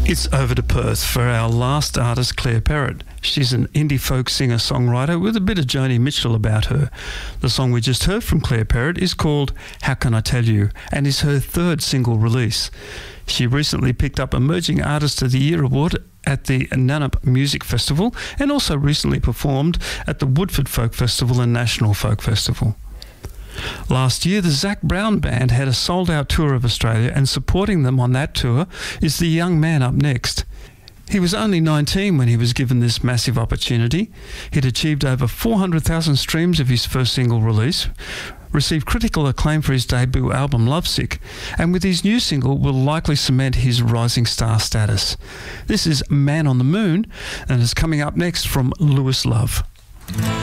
It's over to Perth for our last artist, Claire Perrott. She's an indie folk singer-songwriter with a bit of Joni Mitchell about her. The song we just heard from Claire Perrott is called How Can I Tell You and is her third single release. She recently picked up Emerging Artist of the Year award at the Nannup Music Festival and also recently performed at the Woodford Folk Festival and National Folk Festival. Last year, the Zac Brown Band had a sold-out tour of Australia, and supporting them on that tour is the young man up next. He was only 19 when he was given this massive opportunity. He'd achieved over 400,000 streams of his first single release, received critical acclaim for his debut album Lovesick, and with his new single will likely cement his rising star status. This is Man on the Moon, and is coming up next from Lewis Love.